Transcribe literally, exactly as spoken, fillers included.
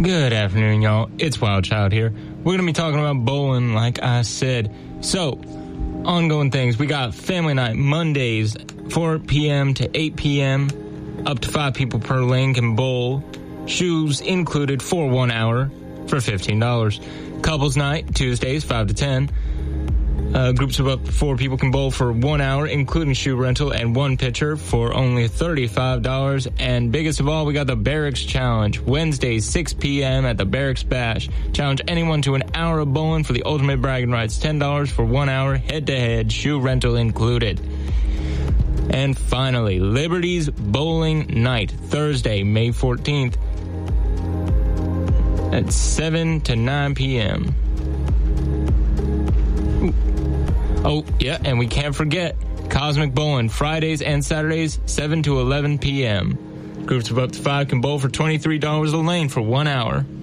Good afternoon, y'all. It's Wild Child here. We're going to be talking about bowling, like I said. So, ongoing things. We got family night Mondays, four p.m. to eight p.m. Up to five people per lane can bowl. Shoes included for one hour for fifteen dollars. Couples night, Tuesdays, five to ten. Uh, groups of up to four people can bowl for one hour, including shoe rental, and one pitcher for only thirty-five dollars. And biggest of all, we got the Barracks Challenge. Wednesdays, six p.m. at the Barracks Bash. Challenge anyone to an hour of bowling for the ultimate bragging rights. ten dollars for one hour, head-to-head, shoe rental included. And finally, Liberty's Bowling Night, Thursday, May fourteenth at seven to nine p.m. Oh, yeah, and we can't forget Cosmic Bowling, Fridays and Saturdays, seven to eleven p.m. Groups of up to five can bowl for twenty-three dollars a lane for one hour.